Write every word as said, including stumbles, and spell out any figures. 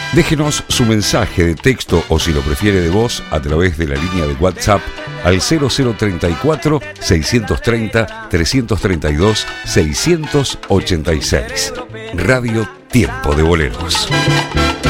Déjenos su mensaje de texto o, si lo prefiere, de voz a través de la línea de WhatsApp al cero cero treinta y cuatro, seiscientos treinta, trescientos treinta y dos, seiscientos ochenta y seis. Radio Tiempo de Boleros.